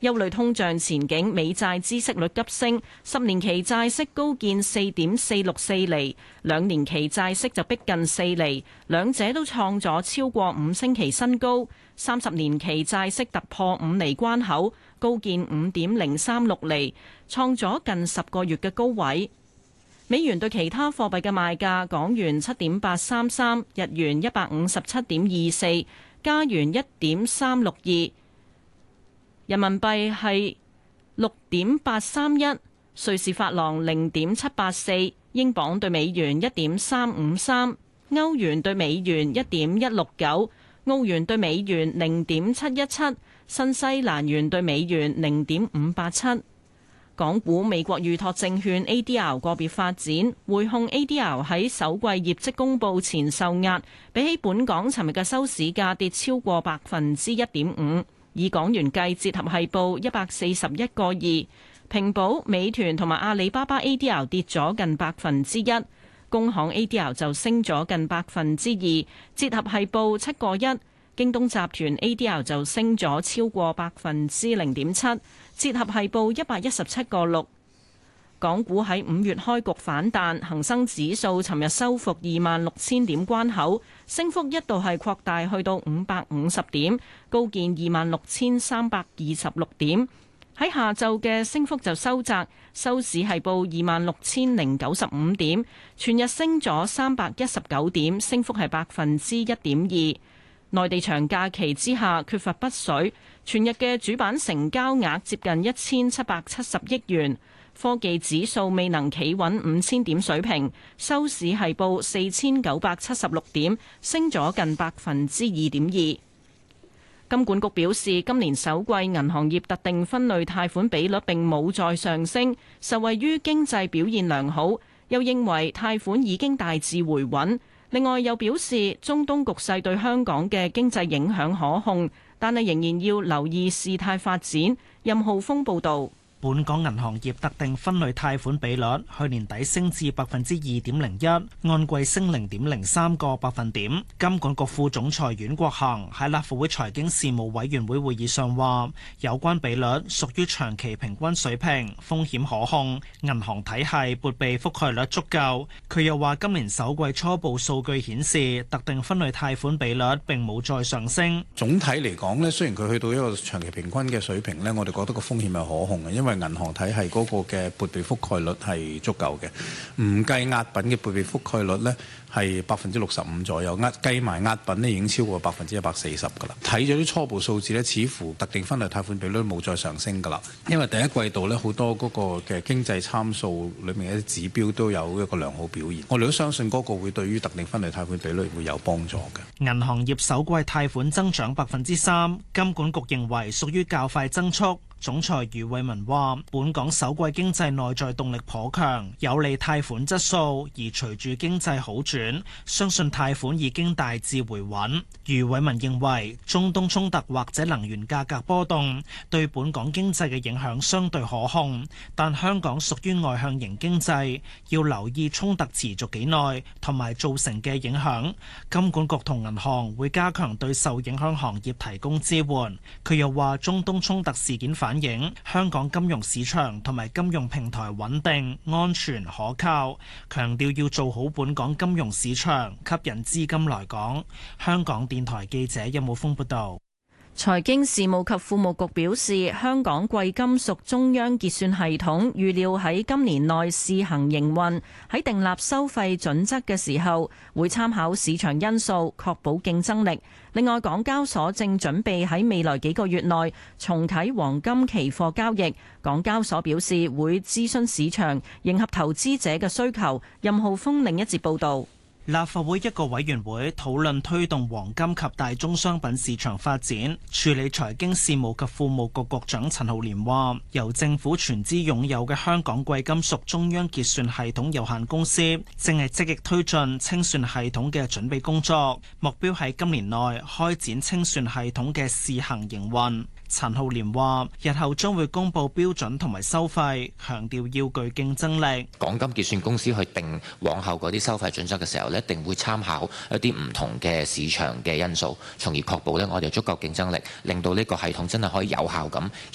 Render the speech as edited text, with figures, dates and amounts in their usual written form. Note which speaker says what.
Speaker 1: 憂慮通脹前景，美債孳息率急升，10年期債息高見4.464厘，兩年期債息就逼近4厘，兩者都創咗超過5星期新高。30年期債息突破5厘關口，高見5.036厘，創咗近10個月嘅高位。美元對其他貨幣嘅賣價：港元7.833，日元157.24，加元1.362，人民幣係6.831，瑞士法郎0.784，英鎊對美元1.353，歐元對美元1.169，澳元對美元0.717，新西蘭元對美元0.587。港股美國預託證券 ADR 個別發展，匯控 ADR 喺首季業績公佈前受壓，比起本港尋日嘅收市價跌超過1.5%，以港元計，折合係報141個2。平保、美團同埋阿里巴巴 ADR 跌咗近1%，工行 ADR 就升咗近2%，折合係報7個1。京東集團 ADR 就升咗超過0.7%，折合係報117個6。港股喺5月開局反彈，恒生指數尋日收復26,000點關口，升幅一度係擴大去到550點，高見26,326點。喺下晝嘅升幅就收窄，收市係報26,095點，全日升咗319點，升幅係1.2%。內地長假期之下缺乏北水，全日嘅主板成交額接近1770億元。科技指數未能企穩5000點水平，收市係報4976點，升咗近2.2%。金管局表示，今年首季銀行業特定分類貸款比率並冇再上升，受惠於經濟表現良好，又認為貸款已經大致回穩。另外又表示，中東局勢對香港嘅經濟影響可控，但係仍然要留意事態發展。任浩峰報導。
Speaker 2: 本港銀行業特定分類貸款比率去年底升至2.01%，按季升0.03個百分點。金管局副總裁阮國恒喺立法會財經事務委員會會議上話，有關比率屬於長期平均水平，風險可控，銀行體系撥備覆蓋率足夠。佢又話，今年首季初步數據顯示，特定分類貸款比率並冇再上升。
Speaker 3: 總體嚟講呢，雖然佢去到一個長期平均嘅水平呢，我哋覺得個風險係可控嘅，因為銀行體系嗰個嘅撥備覆蓋率係足夠嘅，唔計押品嘅撥備覆蓋率呢係65%左右，計埋押品呢已經超過140%㗎啦。睇咗啲初步數字呢，似乎特定分類貸款比率冇再上升㗎啦，因為第一季度呢，好多嗰個嘅經濟參數裏面嘅指標都有一個良好表現，我哋都相信嗰個會對於特定分類貸款比率會有幫助嘅。
Speaker 2: 銀行業首季貸款增長3%，金管局認為屬於較快增速。總裁余偉文話，本港首季經濟內在動力頗強，有利貸款質素，而隨住經濟好轉，相信貸款已經大致回穩。余偉文認為，中東衝突或者能源價格波動對本港經濟嘅影響相對可控，但香港屬於外向型經濟，要留意衝突持續幾耐同埋造成嘅影響。金管局同銀行會加強對受影響行業提供支援。佢又話，中東衝突事件反映香港金融市場同埋金融平台穩定、安全、可靠，強調要做好本港金融市場，吸引資金來港。香港電台記者任武峰報道。
Speaker 1: 財經事務及庫務局表示，香港貴金屬中央結算系統預料喺今年內試行營運，喺訂立收費準則嘅時候，會參考市場因素，確保競爭力。另外，港交所正準備喺未來幾個月內重啟黃金期貨交易。港交所表示會諮詢市場，迎合投資者嘅需求。任浩峰另一節報導。
Speaker 2: 立法會一個委員會討論推動黃金及大宗商品市場發展，處理財經事務及庫務局局長陳浩濂話，由政府全資擁有嘅香港貴金屬中央結算系統有限公司正係積極推進清算系統嘅準備工作，目標喺今年內開展清算系統嘅試行營運。陳浩濂話，日後將會公布標準同埋收費，強調要具競爭力。
Speaker 4: 港金結算公司去定往後嗰啲收費準則嘅時候，一定會參考一啲唔同嘅市場嘅因素，從而確保我哋有足夠競爭力，令到呢個系統真係可以有效咁